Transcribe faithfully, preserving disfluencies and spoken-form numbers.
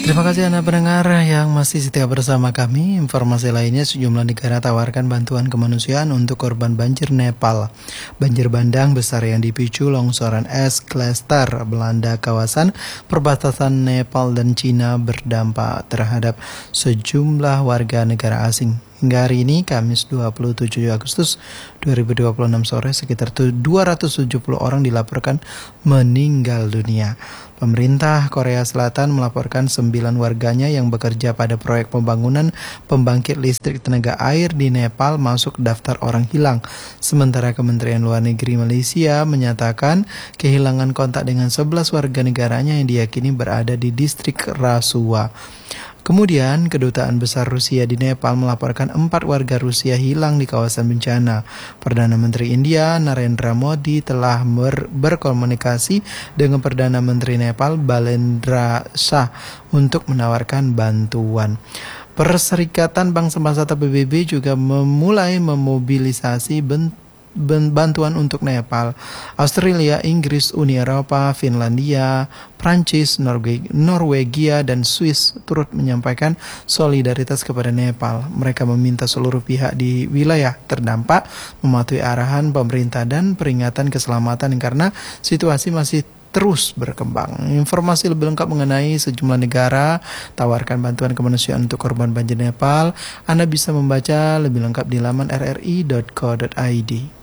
Terima kasih Anda pendengar yang masih setia bersama kami. Informasi lainnya, sejumlah negara tawarkan bantuan kemanusiaan untuk korban banjir Nepal. Banjir bandang besar yang dipicu longsoran es glacier melanda kawasan perbatasan Nepal dan Cina berdampak terhadap sejumlah warga negara asing. Hingga hari ini, Kamis dua puluh tujuh Agustus dua ribu dua puluh enam sore, sekitar dua ratus tujuh puluh orang dilaporkan meninggal dunia. Pemerintah Korea Selatan melaporkan sembilan warganya yang bekerja pada proyek pembangunan pembangkit listrik tenaga air di Nepal masuk daftar orang hilang. Sementara Kementerian Luar Negeri Malaysia menyatakan kehilangan kontak dengan sebelas warga negaranya yang diyakini berada di distrik Rasuwa. Kemudian, Kedutaan Besar Rusia di Nepal melaporkan empat warga Rusia hilang di kawasan bencana. Perdana Menteri India Narendra Modi telah ber- berkomunikasi dengan Perdana Menteri Nepal Balendra Shah untuk menawarkan bantuan. Perserikatan Bangsa-Bangsa atau P B B juga memulai memobilisasi bentuk bantuan untuk Nepal. Australia, Inggris, Uni Eropa, Finlandia, Prancis, Norge- Norwegia, dan Swiss turut menyampaikan solidaritas kepada Nepal. Mereka meminta seluruh pihak di wilayah terdampak mematuhi arahan pemerintah dan peringatan keselamatan karena situasi masih terus berkembang. Informasi lebih lengkap mengenai sejumlah negara tawarkan bantuan kemanusiaan untuk korban banjir Nepal, Anda bisa membaca lebih lengkap di laman r r i dot co dot i d.